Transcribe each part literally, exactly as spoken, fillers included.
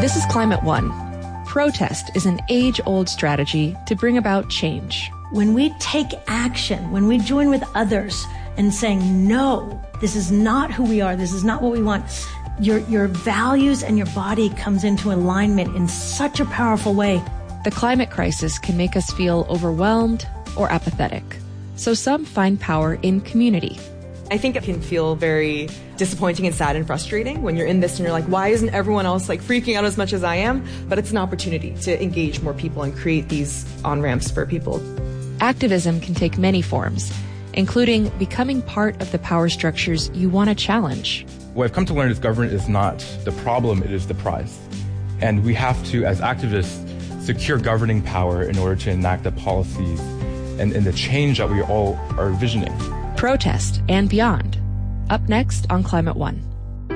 This is Climate One. Protest is an age-old strategy to bring about change. When we take action, when we join with others and saying, no, this is not who we are, this is not what we want, your, your values and your body comes into alignment in such a powerful way. The climate crisis can make us feel overwhelmed or apathetic. So some find power in community. I think it can feel very disappointing and sad and frustrating when you're in this and you're like, why isn't everyone else like freaking out as much as I am? But it's an opportunity to engage more people and create these on-ramps for people. Activism can take many forms, including becoming part of the power structures you want to challenge. What I've come to learn is government is not the problem, it is the prize. And we have to, as activists, secure governing power in order to enact the policies and, and the change that we all are envisioning. Protest and beyond. Up next on Climate One.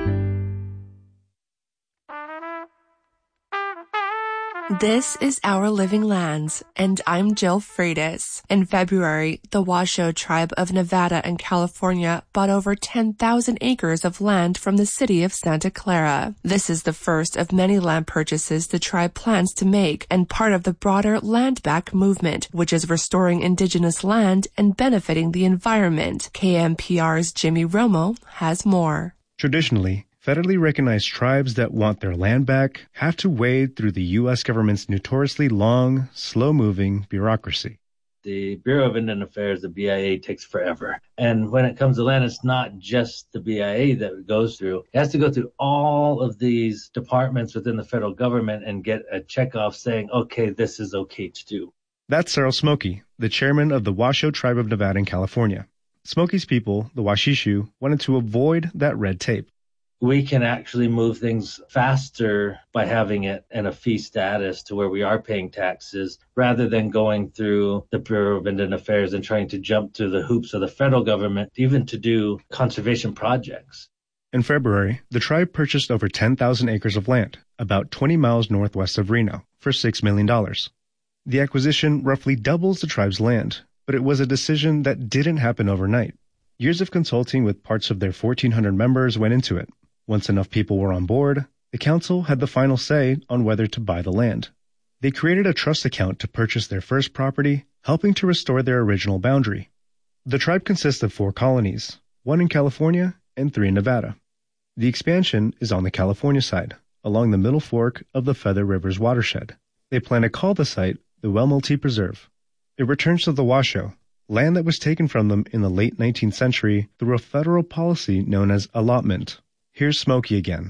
This is Our Living Lands, and I'm Jill Freitas. In February, the Washoe Tribe of Nevada and California bought over ten thousand acres of land from the city of Santa Clara. This is the first of many land purchases the tribe plans to make and part of the broader Land Back movement, which is restoring indigenous land and benefiting the environment. K M P R's Jimmy Romo has more. Traditionally, federally recognized tribes that want their land back have to wade through the U S government's notoriously long, slow-moving bureaucracy. The Bureau of Indian Affairs, the B I A, takes forever. And when it comes to land, it's not just the B I A that it goes through. It has to go through all of these departments within the federal government and get a checkoff saying, okay, this is okay to do. That's Cyril Smokey, the chairman of the Washoe Tribe of Nevada in California. Smokey's people, the Washishu, wanted to avoid that red tape. We can actually move things faster by having it in a fee status to where we are paying taxes rather than going through the Bureau of Indian Affairs and trying to jump through the hoops of the federal government, even to do conservation projects. In February, the tribe purchased over ten thousand acres of land, about twenty miles northwest of Reno, for six million dollars. The acquisition roughly doubles the tribe's land, but it was a decision that didn't happen overnight. Years of consulting with parts of their fourteen hundred members went into it. Once enough people were on board, the council had the final say on whether to buy the land. They created a trust account to purchase their first property, helping to restore their original boundary. The tribe consists of four colonies, one in California and three in Nevada. The expansion is on the California side, along the middle fork of the Feather River's watershed. They plan to call the site the Wellmulti Preserve. It returns to the Washoe, land that was taken from them in the late nineteenth century through a federal policy known as allotment. Here's Smokey again.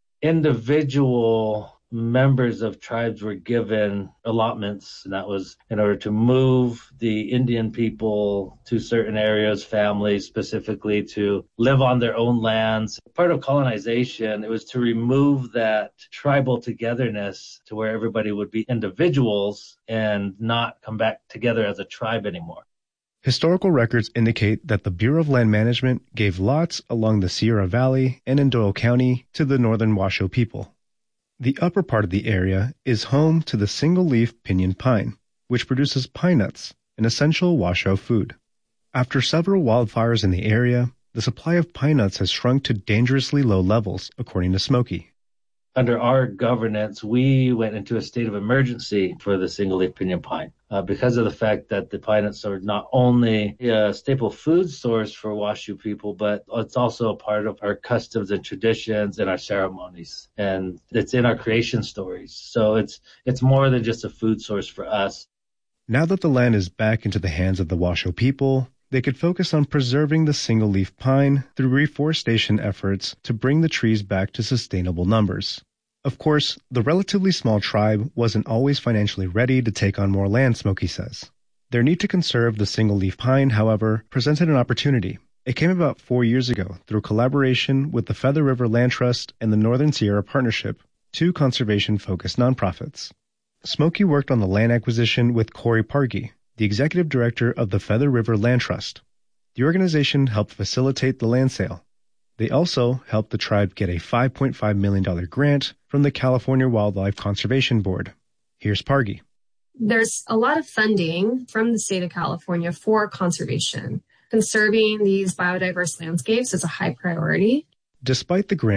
Individual members of tribes were given allotments, and that was in order to move the Indian people to certain areas, families specifically, to live on their own lands. Part of colonization, it was to remove that tribal togetherness to where everybody would be individuals and not come back together as a tribe anymore. Historical records indicate that the Bureau of Land Management gave lots along the Sierra Valley and in Doyle County to the northern Washoe people. The upper part of the area is home to the single-leaf pinyon pine, which produces pine nuts, an essential Washoe food. After several wildfires in the area, the supply of pine nuts has shrunk to dangerously low levels, according to Smokey. Under our governance, we went into a state of emergency for the single-leaf pinyon pine uh, because of the fact that the pine nuts are not only a staple food source for Washoe people, but it's also a part of our customs and traditions and our ceremonies. And it's in our creation stories. So it's it's more than just a food source for us. Now that the land is back into the hands of the Washoe people, they could focus on preserving the single-leaf pine through reforestation efforts to bring the trees back to sustainable numbers. Of course, the relatively small tribe wasn't always financially ready to take on more land, Smokey says. Their need to conserve the single-leaf pine, however, presented an opportunity. It came about four years ago through collaboration with the Feather River Land Trust and the Northern Sierra Partnership, two conservation-focused nonprofits. Smokey worked on the land acquisition with Corey Pargy, the executive director of the Feather River Land Trust. The organization helped facilitate the land sale. They also helped the tribe get a five point five million dollars grant from the California Wildlife Conservation Board. Here's Pargy. There's a lot of funding from the state of California for conservation. Conserving these biodiverse landscapes is a high priority. Despite the grant,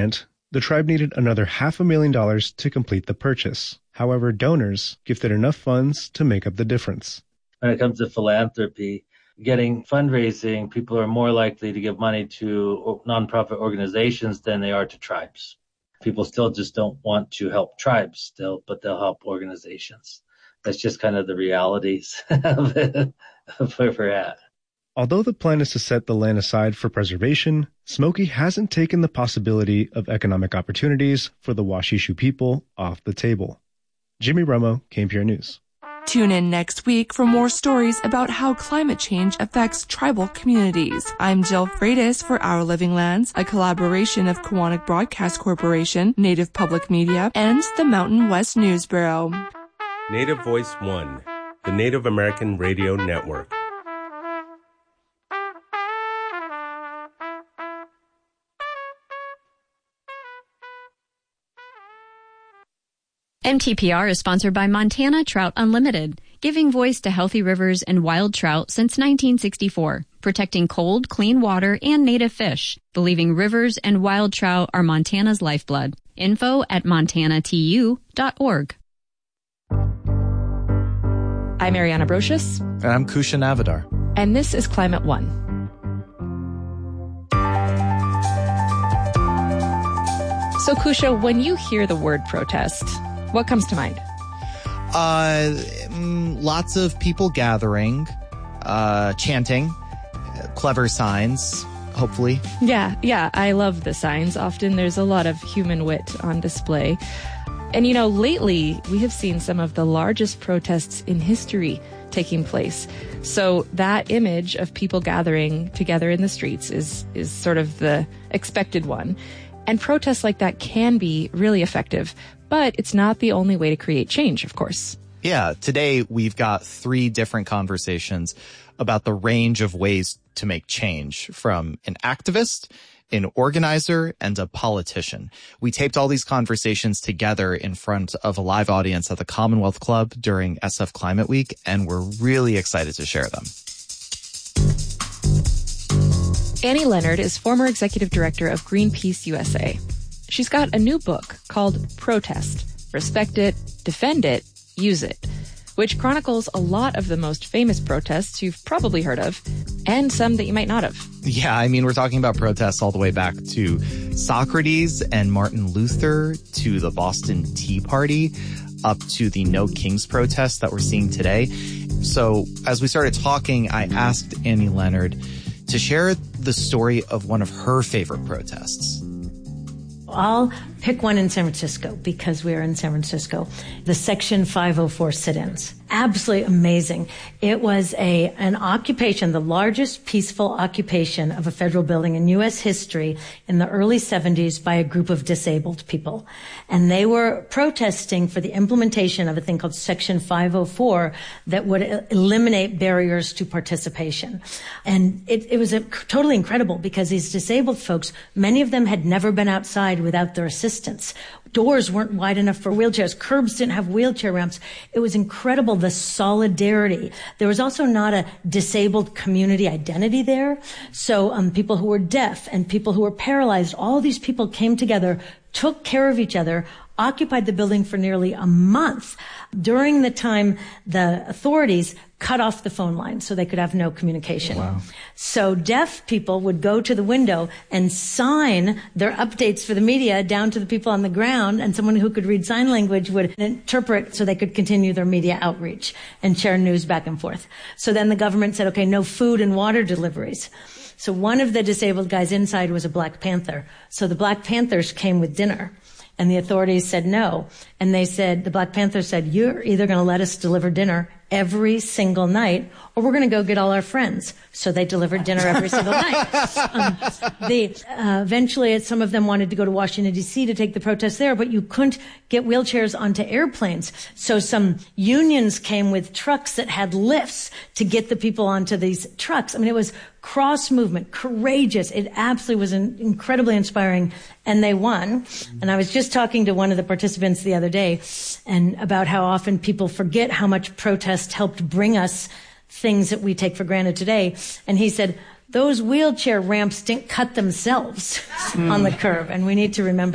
The tribe needed another half a million dollars to complete the purchase. However, donors gifted enough funds to make up the difference. When it comes to philanthropy, getting fundraising, people are more likely to give money to nonprofit organizations than they are to tribes. People still just don't want to help tribes still, but they'll help organizations. That's just kind of the realities of, it, of where we're at. Although the plan is to set the land aside for preservation, Smokey hasn't taken the possibility of economic opportunities for the Washichu people off the table. Jimmy Romo, K N P R News. Tune in next week for more stories about how climate change affects tribal communities. I'm Jill Freitas for Our Living Lands, a collaboration of Kiwanis Broadcast Corporation, Native Public Media, and the Mountain West News Bureau. Native Voice One, the Native American Radio Network. M T P R is sponsored by Montana Trout Unlimited, giving voice to healthy rivers and wild trout since nineteen sixty-four, protecting cold, clean water and native fish, believing rivers and wild trout are Montana's lifeblood. Info at montana t u dot org. I'm Ariana Brocious. And I'm Kusha Navidar. And this is Climate One. So, Kusha, when you hear the word protest, what comes to mind? Uh, mm, lots of people gathering, uh, chanting, clever signs, hopefully. Yeah, yeah, I love the signs. Often there's a lot of human wit on display. And, you know, lately we have seen some of the largest protests in history taking place. So that image of people gathering together in the streets is, is sort of the expected one. And protests like that can be really effective, but it's not the only way to create change, of course. Yeah, today we've got three different conversations about the range of ways to make change, from an activist, an organizer, and a politician. We taped all these conversations together in front of a live audience at the Commonwealth Club during S F Climate Week, and we're really excited to share them. Annie Leonard is former executive director of Greenpeace U S A. She's got a new book called Protest: Respect It, Defend It, Use It, which chronicles a lot of the most famous protests you've probably heard of, and some that you might not have. Yeah, I mean, we're talking about protests all the way back to Socrates and Martin Luther, to the Boston Tea Party, up to the No Kings protests that we're seeing today. So as we started talking, I asked Annie Leonard to share the story of one of her favorite protests. I'll pick one in San Francisco because we are in San Francisco. The Section five oh four sit-ins. Absolutely amazing. It was a an occupation, the largest peaceful occupation of a federal building in U S history in the early seventies by a group of disabled people. And they were protesting for the implementation of a thing called Section five oh four that would eliminate barriers to participation. And it, it was a, totally incredible because these disabled folks, many of them had never been outside without their assistance. Doors weren't wide enough for wheelchairs. Curbs didn't have wheelchair ramps. It was incredible, the solidarity. There was also not a disabled community identity there. So um, people who were deaf and people who were paralyzed, all these people came together, took care of each other, occupied the building for nearly a month. During the time, the authorities cut off the phone line so they could have no communication. Wow. So deaf people would go to the window and sign their updates for the media down to the people on the ground, and someone who could read sign language would interpret so they could continue their media outreach and share news back and forth. So then the government said, okay, no food and water deliveries. So one of the disabled guys inside was a Black Panther. So the Black Panthers came with dinner. And the authorities said no. And they said, the Black Panthers said, you're either going to let us deliver dinner every single night, or we're going to go get all our friends. So they delivered dinner every single night. Um, they, uh, eventually, some of them wanted to go to Washington, D C to take the protest there, but you couldn't get wheelchairs onto airplanes. So some unions came with trucks that had lifts to get the people onto these trucks. I mean, it was cross movement, courageous. It absolutely was an incredibly inspiring, and they won. And I was just talking to one of the participants the other day and about how often people forget how much protest helped bring us things that we take for granted today. And he said, those wheelchair ramps didn't cut themselves mm. on the curb, and we need to remember that.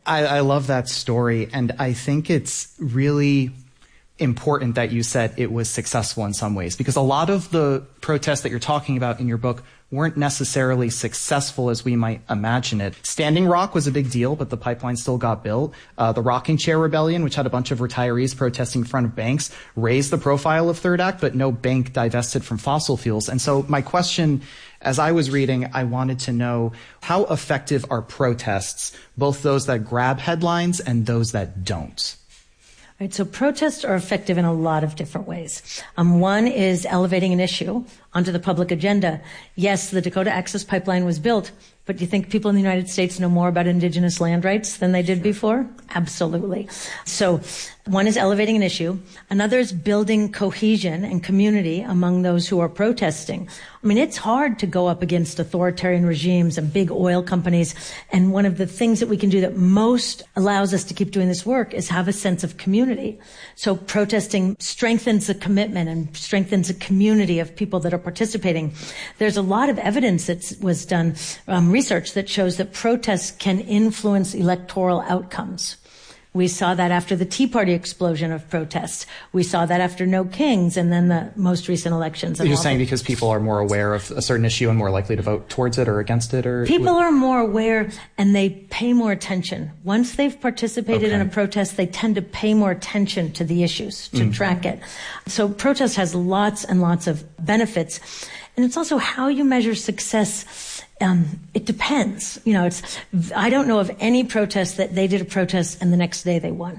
I, I love that story. And I think it's really important that you said it was successful in some ways, because a lot of the protests that you're talking about in your book weren't necessarily successful as we might imagine it. Standing Rock was a big deal, but the pipeline still got built. Uh, the Rocking Chair Rebellion, which had a bunch of retirees protesting in front of banks, raised the profile of Third Act, but no bank divested from fossil fuels. And so my question, as I was reading, I wanted to know, how effective are protests, both those that grab headlines and those that don't? Right, so protests are effective in a lot of different ways. Um, one is elevating an issue onto the public agenda. Yes, the Dakota Access Pipeline was built, but do you think people in the United States know more about indigenous land rights than they did before? Absolutely. So one is elevating an issue. Another is building cohesion and community among those who are protesting. I mean, it's hard to go up against authoritarian regimes and big oil companies. And one of the things that we can do that most allows us to keep doing this work is have a sense of community. So protesting strengthens the commitment and strengthens a community of people that are participating. There's a lot of evidence that was done, um, research that shows that protests can influence electoral outcomes. We saw that after the Tea Party explosion of protests. We saw that after No Kings and then the most recent elections. You're saying because people are more aware of a certain issue and more likely to vote towards it or against it? Or People are more aware and they pay more attention. Once they've participated Okay. in a protest, they tend to pay more attention to the issues, to Mm. track it. So protest has lots and lots of benefits. And it's also how you measure success. Um, it depends. You know, it's, I don't know of any protest that they did a protest and the next day they won.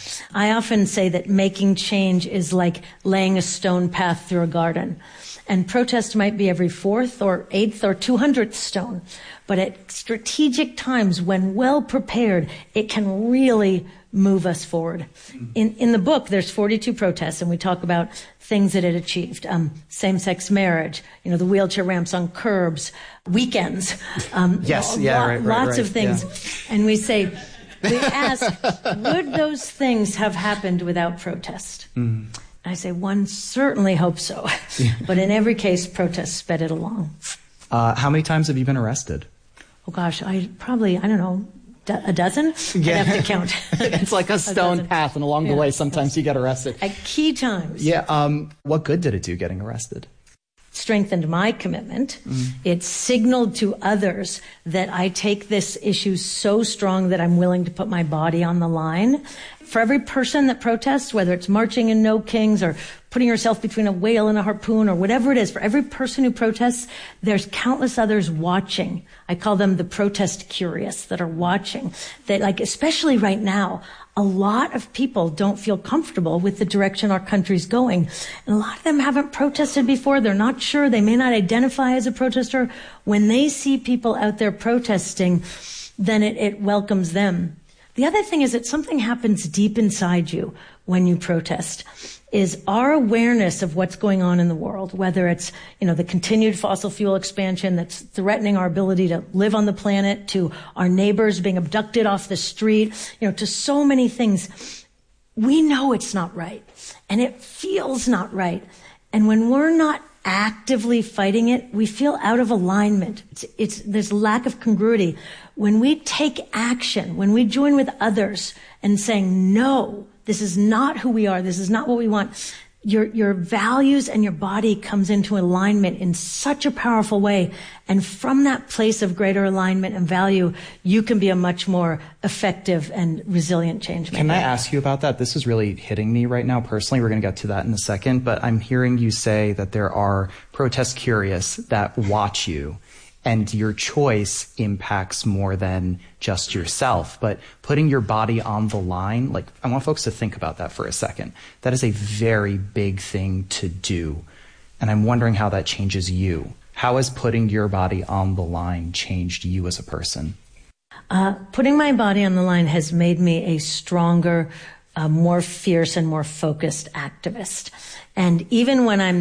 I often say that making change is like laying a stone path through a garden. And protest might be every fourth or eighth or two hundredth stone. But at strategic times, when well prepared, it can really move us forward. In, in the book, there's forty-two protests, and we talk about things that it achieved. Um, same-sex marriage, you know, the wheelchair ramps on curbs, weekends. Um, Yes, lo- yeah, lo- right, right, Lots right, of things. yeah. And we say, we ask, would those things have happened without protest? Mm. I say, one certainly hopes so. But in every case, protests sped it along. Uh, how many times have you been arrested? Oh gosh, I probably, I don't know, do- a dozen? Yeah. I'd have to count. It's like a stone dozen. path, and along the Yeah. way, sometimes you get arrested. At key times. Yeah. Um, what good did it do getting arrested? Strengthened my commitment. Mm. It signaled to others that I take this issue so strong that I'm willing to put my body on the line. For every person that protests, whether it's marching in No Kings or putting yourself between a whale and a harpoon or whatever it is, for every person who protests, there's countless others watching. I call them the protest curious that are watching. That, like, especially right now, a lot of people don't feel comfortable with the direction our country's going. And a lot of them haven't protested before. They're not sure. They may not identify as a protester. When they see people out there protesting, then it, it welcomes them. The other thing is that something happens deep inside you when you protest, is our awareness of what's going on in the world, whether it's, you know, the continued fossil fuel expansion that's threatening our ability to live on the planet, to our neighbors being abducted off the street, you know, to so many things. We know it's not right, and it feels not right. And when we're not actively fighting it, we feel out of alignment. It's, it's, there's lack of congruity. When we take action, when we join with others and saying, no, this is not who we are, this is not what we want, your, your values and your body comes into alignment in such a powerful way. And from that place of greater alignment and value, you can be a much more effective and resilient change maker. Can I ask you about that? This is really hitting me right now personally. We're going to get to that in a second, but I'm hearing you say that there are protest curious that watch you, and your choice impacts more than just yourself. But putting your body on the line, like, I want folks to think about that for a second. That is a very big thing to do. And I'm wondering how that changes you. How has putting your body on the line changed you as a person? Uh, putting my body on the line has made me a stronger, uh, more fierce and more focused activist. And even when I'm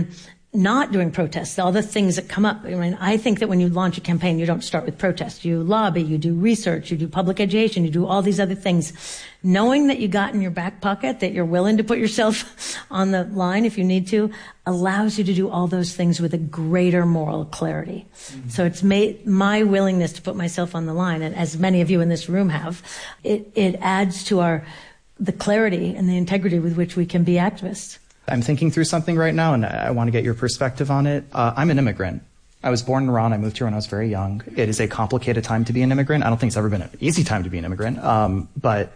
not doing protests, all the things that come up. I mean, I think that when you launch a campaign, you don't start with protest. You lobby, you do research, you do public education, you do all these other things. Knowing that you got in your back pocket, that you're willing to put yourself on the line if you need to, allows you to do all those things with a greater moral clarity. Mm-hmm. So it's made my willingness to put myself on the line, and as many of you in this room have, it, it adds to our the clarity and the integrity with which we can be activists. I'm thinking through something right now, and I want to get your perspective on it. Uh, I'm an immigrant. I was born in Iran. I moved here when I was very young. It is a complicated time to be an immigrant. I don't think it's ever been an easy time to be an immigrant. Um, but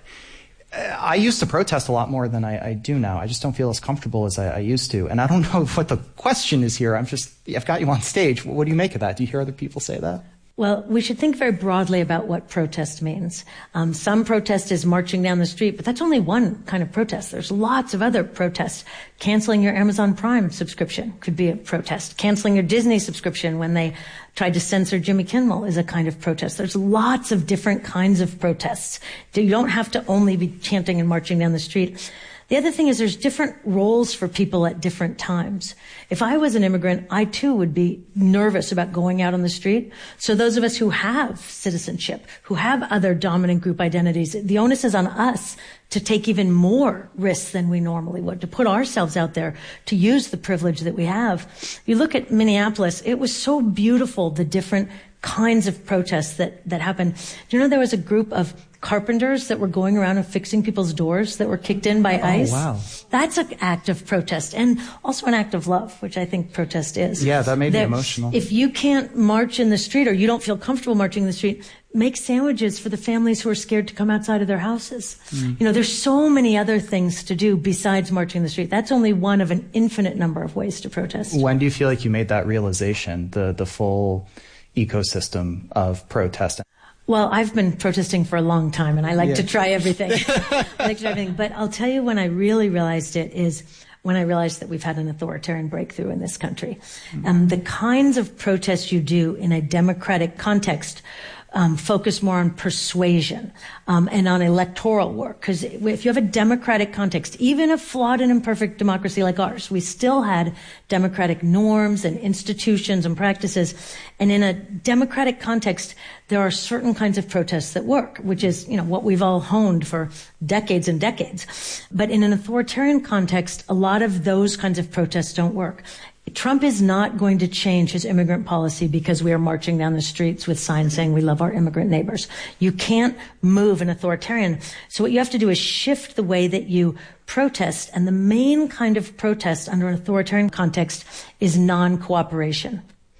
I used to protest a lot more than I, I do now. I just don't feel as comfortable as I, I used to. And I don't know what the question is here. I'm just, I've got you on stage. What do you make of that? Do you hear other people say that? Well, we should think very broadly about what protest means. Um, some protest is marching down the street, but that's only one kind of protest. There's lots of other protests. Canceling your Amazon Prime subscription could be a protest. Canceling your Disney subscription when they tried to censor Jimmy Kimmel is a kind of protest. There's lots of different kinds of protests. You don't have to only be chanting and marching down the street. The other thing is there's different roles for people at different times. If I was an immigrant, I too would be nervous about going out on the street. So those of us who have citizenship, who have other dominant group identities, the onus is on us to take even more risks than we normally would, to put ourselves out there, to use the privilege that we have. You look at Minneapolis, it was so beautiful, the different kinds of protests that, that happened. Do you know there was a group of carpenters that were going around and fixing people's doors that were kicked in by ICE? Oh, wow. That's an act of protest and also an act of love, which I think protest is. Yeah, that made that me emotional. If you can't march in the street or you don't feel comfortable marching in the street, make sandwiches for the families who are scared to come outside of their houses. Mm. You know, there's so many other things to do besides marching in the street. That's only one of an infinite number of ways to protest. When do you feel like you made that realization, the, the full ecosystem of protest? Well, I've been protesting for a long time, and I like yeah. to try everything. I like to try everything. But I'll tell you when I really realized it is when I realized that we've had an authoritarian breakthrough in this country. Mm-hmm. Um, the kinds of protests you do in a democratic context Um, focus more on persuasion um, and on electoral work. Because if you have a democratic context, even a flawed and imperfect democracy like ours, we still had democratic norms and institutions and practices. And in a democratic context, there are certain kinds of protests that work, which is, you know, what we've all honed for decades and decades. But in an authoritarian context, a lot of those kinds of protests don't work. Trump is not going to change his immigrant policy because we are marching down the streets with signs saying we love our immigrant neighbors. You can't move an authoritarian. So what you have to do is shift the way that you protest. And the main kind of protest under an authoritarian context is non-cooperation.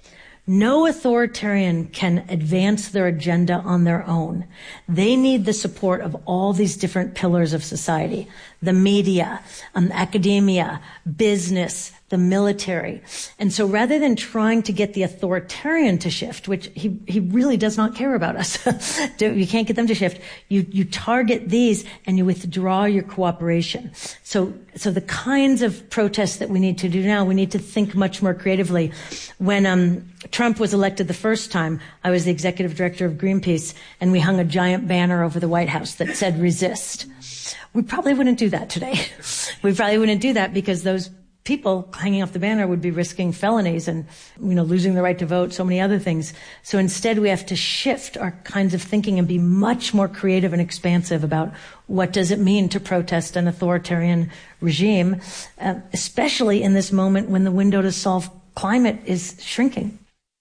No authoritarian can advance their agenda on their own. They need the support of all these different pillars of society. The media, um, academia, business, the military. And so rather than trying to get the authoritarian to shift, which he, he really does not care about us, you can't get them to shift, you, you target these and you withdraw your cooperation. So, so the kinds of protests that we need to do now, we need to think much more creatively. When, um, Trump was elected the first time, I was the executive director of Greenpeace, and we hung a giant banner over the White House that said resist. We probably wouldn't do that today. We probably wouldn't do that because those people hanging off the banner would be risking felonies and, you know, losing the right to vote, so many other things. So instead we have to shift our kinds of thinking and be much more creative and expansive about what does it mean to protest an authoritarian regime, uh, especially in this moment when the window to solve climate is shrinking.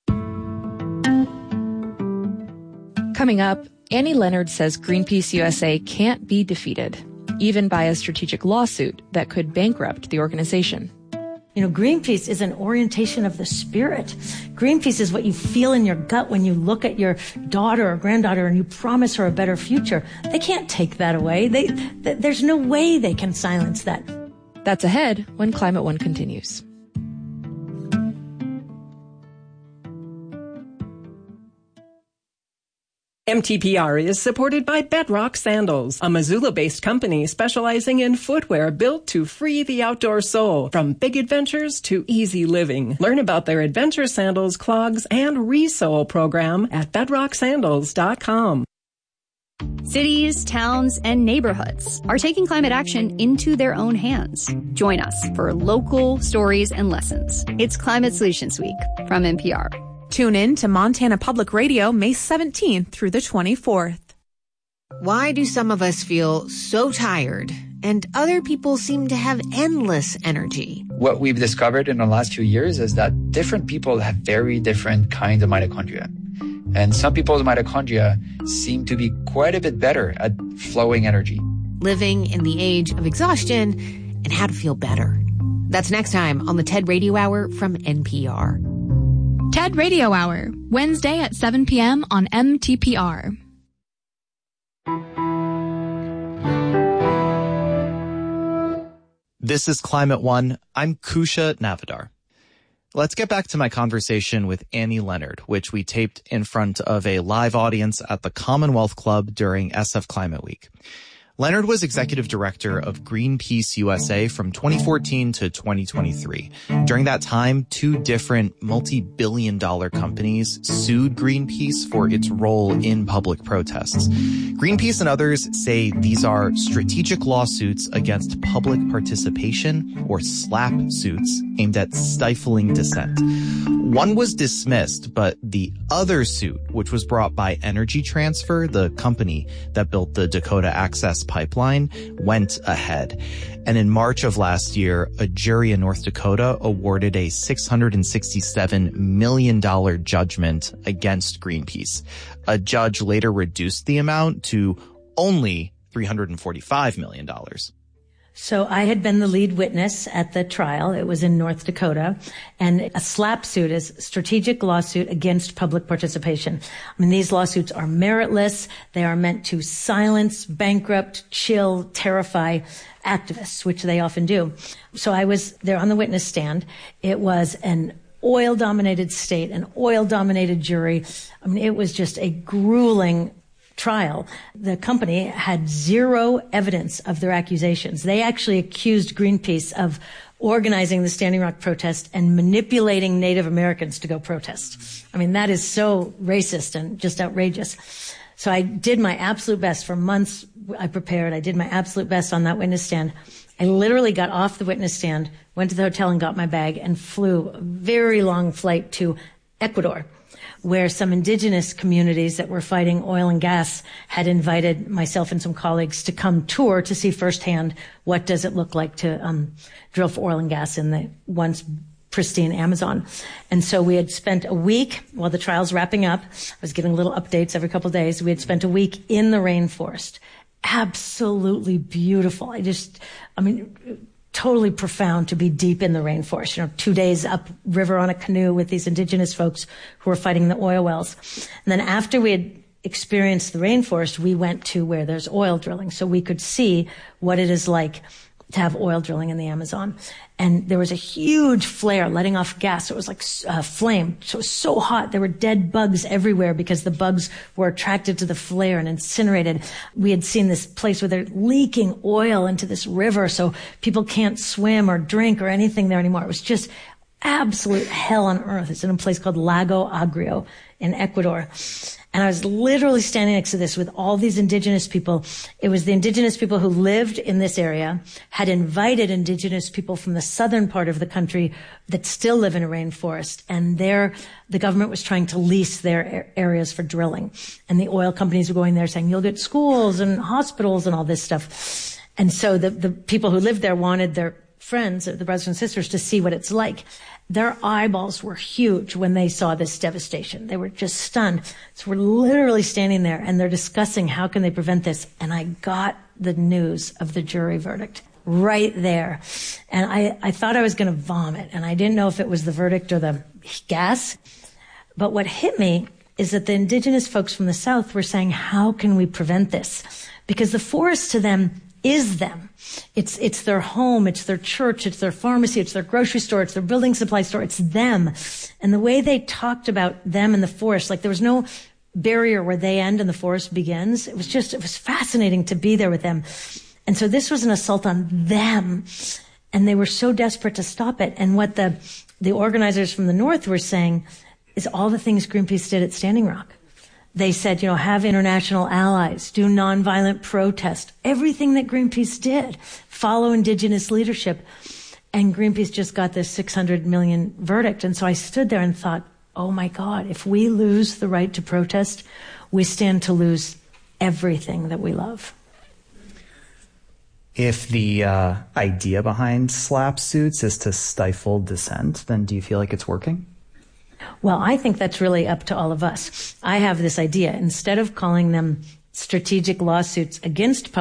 Coming up, Annie Leonard says Greenpeace U S A can't be defeated, even by a strategic lawsuit that could bankrupt the organization. You know, Greenpeace is an orientation of the spirit. Greenpeace is what you feel in your gut when you look at your daughter or granddaughter and you promise her a better future. They can't take that away. They, th- there's no way they can silence that. That's ahead when Climate One continues. M T P R is supported by Bedrock Sandals, a Missoula-based company specializing in footwear built to free the outdoor soul, from big adventures to easy living. Learn about their adventure sandals, clogs, and resole program at bedrock sandals dot com. Cities, towns, and neighborhoods are taking climate action into their own hands. Join us for local stories and lessons. It's Climate Solutions Week from N P R. Tune in to Montana Public Radio May seventeenth through the twenty-fourth. Why do some of us feel so tired and other people seem to have endless energy? What we've discovered in the last few years is that different people have very different kinds of mitochondria. And some people's mitochondria seem to be quite a bit better at flowing energy. Living in the age of exhaustion and how to feel better. That's next time on the TED Radio Hour from N P R. TED Radio Hour, Wednesday at seven p.m. on M T P R. This is Climate One. I'm Kusha Navidar. Let's get back to my conversation with Annie Leonard, which we taped in front of a live audience at the Commonwealth Club during S F Climate Week. Leonard was executive director of Greenpeace U S A from twenty fourteen to twenty twenty-three. During that time, two different multi-billion dollar companies sued Greenpeace for its role in public protests. Greenpeace and others say these are strategic lawsuits against public participation, or SLAPP suits, aimed at stifling dissent. One was dismissed, but the other suit, which was brought by Energy Transfer, the company that built the Dakota Access Pipeline, went ahead. And in March of last year, a jury in North Dakota awarded a six hundred sixty-seven million dollars judgment against Greenpeace. A judge later reduced the amount to only three hundred forty-five million dollars. So I had been the lead witness at the trial. It was in North Dakota. And a SLAPP suit is strategic lawsuit against public participation. I mean, these lawsuits are meritless. They are meant to silence, bankrupt, chill, terrify activists, which they often do. So I was there on the witness stand. It was an oil-dominated state, an oil-dominated jury. I mean, it was just a grueling trial. The company had zero evidence of their accusations. They actually accused Greenpeace of organizing the Standing Rock protest and manipulating Native Americans to go protest. I mean, that is so racist and just outrageous. So I did my absolute best for months. I prepared. I did my absolute best on that witness stand. I literally got off the witness stand, went to the hotel and got my bag and flew a very long flight to Ecuador, where some indigenous communities that were fighting oil and gas had invited myself and some colleagues to come tour to see firsthand what does it look like to um, drill for oil and gas in the once pristine Amazon. And so we had spent a week while the trial's wrapping up. I was getting little updates every couple of days. We had spent a week in the rainforest. Absolutely beautiful. I just, I mean, totally profound to be deep in the rainforest, you know, two days up river on a canoe with these indigenous folks who were fighting the oil wells. And then after we had experienced the rainforest, we went to where there's oil drilling so we could see what it is like to have oil drilling in the Amazon. And there was a huge flare letting off gas. It was like uh, flame. So it was so hot. There were dead bugs everywhere because the bugs were attracted to the flare and incinerated. We had seen this place where they're leaking oil into this river so people can't swim or drink or anything there anymore. It was just absolute hell on earth. It's in a place called Lago Agrio in Ecuador. And I was literally standing next to this with all these indigenous people. It was the indigenous people who lived in this area, had invited indigenous people from the southern part of the country that still live in a rainforest. And there, the government was trying to lease their areas for drilling. And the oil companies were going there saying, you'll get schools and hospitals and all this stuff. And so the, the people who lived there wanted their friends, the brothers and sisters, to see what it's like. Their eyeballs were huge when they saw this devastation. They were just stunned. So we're literally standing there and they're discussing how can they prevent this. And I got the news of the jury verdict right there. And I, I thought I was going to vomit. And I didn't know if it was the verdict or the gas. But what hit me is that the indigenous folks from the South were saying, how can we prevent this? Because the forest to them is them. It's, it's their home, it's their church, it's their pharmacy, it's their grocery store, it's their building supply store, it's them. And the way they talked about them in the forest, like there was no barrier where they end and the forest begins. It was just, it was fascinating to be there with them. And so this was an assault on them. And they were so desperate to stop it. And what the, the organizers from the North were saying is all the things Greenpeace did at Standing Rock. They said, you know, have international allies, do nonviolent protest, everything that Greenpeace did, follow indigenous leadership. And Greenpeace just got this six hundred million verdict. And so I stood there and thought, oh my God, if we lose the right to protest, we stand to lose everything that we love. If the uh, idea behind SLAPP suits is to stifle dissent, then do you feel like it's working? Well, I think that's really up to all of us. I have this idea. Instead of calling them strategic lawsuits against public